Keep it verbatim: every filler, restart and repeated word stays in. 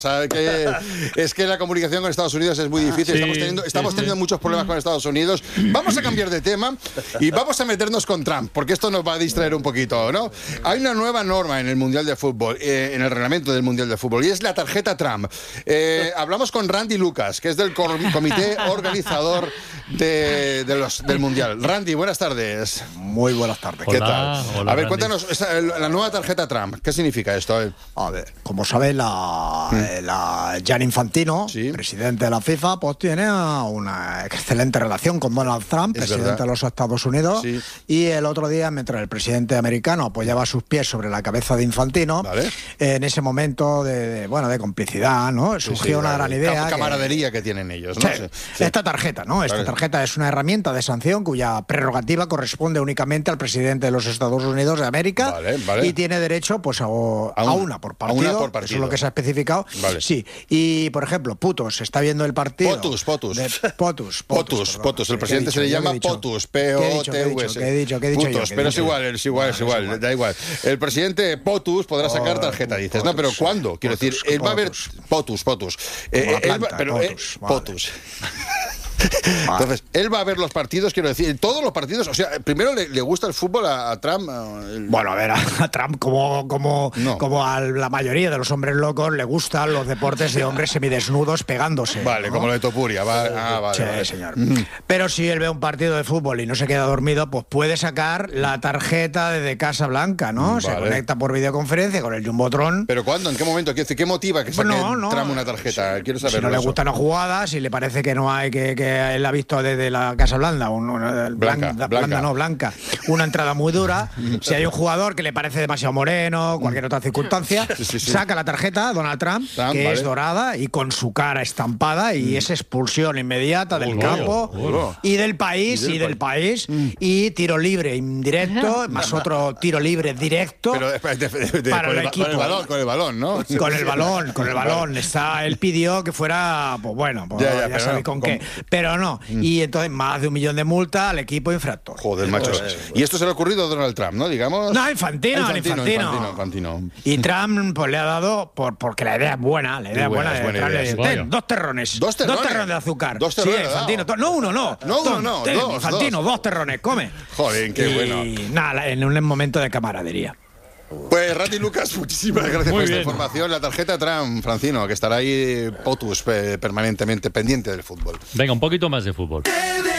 ¿Sabe que es que la comunicación con Estados Unidos es muy difícil? Sí, estamos teniendo, estamos sí, teniendo sí. muchos problemas con Estados Unidos. Vamos a cambiar de tema y vamos a meternos con Trump, porque esto nos va a distraer un poquito, ¿no? Hay una nueva norma en el Mundial de Fútbol, eh, en el reglamento del Mundial de Fútbol, y es la tarjeta Trump. Eh, hablamos con Randy Lucas, que es del comité organizador de, de los, del Mundial. Randy, buenas tardes. Muy buenas tardes. ¿Qué Hola, tal? hola, a ver, Randy. cuéntanos, esa, la nueva tarjeta Trump, ¿qué significa esto? A ver, como sabes, la, mm. la Gianni Infantino, sí. presidente de la FIFA, pues tiene una excelente relación con Donald Trump, es presidente verdad. de los Estados Unidos, sí. y el otro día, mientras el presidente americano apoyaba sus pies sobre la cabeza de Infantino, ¿vale? en ese momento de, de, bueno, de complicidad, ¿no? Surgió sí, sí, una vale. gran idea. Cam camaradería que, que tienen ellos, ¿no? Sí, sí. Esta tarjeta, ¿no? Esta vale. tarjeta es una herramienta de sanción cuya prerrogativa corresponde únicamente al presidente de los Estados Unidos de América vale, vale. y tiene derecho, pues, a, a, un, a una por partido. A una por partido. Eso es lo que se ha especificado. Vale. Sí. Y, por ejemplo, Putos está viendo el partido. Potus, Potus. De, potus, Potus, Potus, Potus. El presidente dicho, se le llama Potus, P O T U S. ¿Qué he dicho? ¿Qué he dicho? Putos, yo, pero es igual, es igual, es igual, igual, da igual. El presidente Potus podrá sacar tarjeta, dices. No, pero ¿cuándo? Quiero decir, él va a ver Potus, Potus. Eh, él va, pero Potus. Eh, Potus. Entonces, él va a ver los partidos, quiero decir, todos los partidos. O sea, primero le, le gusta el fútbol a, a Trump. El... Bueno, a ver, a, a Trump, como, como, no. como a la mayoría de los hombres locos, le gustan los deportes de hombres semidesnudos pegándose. Vale, ¿no? Como lo de Topuria. Va, ah, vale, sí, vale. señor. Mm. Pero si él ve un partido de fútbol y no se queda dormido, pues puede sacar la tarjeta de Casa Blanca, ¿no? Vale. Se conecta por videoconferencia con el Jumbotron. ¿Pero cuándo? ¿En qué momento? ¿Qué, qué motiva que saque no, no. Trump una tarjeta? Si, Quiero saber. Si no le eso. gustan las jugadas, si le parece que no hay, que, que él ha visto desde la Casa Blanca, un, una, blanca, blanca, blanca, no, blanca, una entrada muy dura. Si hay un jugador que le parece demasiado moreno, cualquier otra circunstancia, sí, sí, sí. saca la tarjeta Donald Trump, Trump que vale. es dorada y con su cara estampada, y mm. es expulsión inmediata del oh, campo oh, y del país, y del, y del país, mm. y tiro libre indirecto, más otro tiro libre directo. Pero de, de, de, de, para con el, el equipo. Con el balón, con el balón, ¿no? Con el balón, con el balón. Está, él pidió que fuera, pues bueno, pues ya, ya, ya sabéis con, con qué. Pero no. Mm. Y entonces más de un millón de multa al equipo infractor. Joder, macho. Pues, y esto se le ha ocurrido a Donald Trump, ¿no? Digamos. No, Infantino, Infantino, Infantino. Infantino, Infantino. Y Trump pues le ha dado, por, porque la idea es buena, la idea es buena, buena, de buena idea, le, ten, dos terrones. Dos terrones. Dos terrones de azúcar. Dos terrones. Sí, Infantino. To, no, uno, no. No, uno, no. Ten, dos, Infantino, dos. dos terrones, come. Joder, qué y, bueno. Y nada, en un momento de camaradería. Pues Randy Lucas, muchísimas gracias Muy por esta bien. información. La tarjeta Trump, Francino, que estará ahí Potus permanentemente pendiente del fútbol. Venga, un poquito más de fútbol.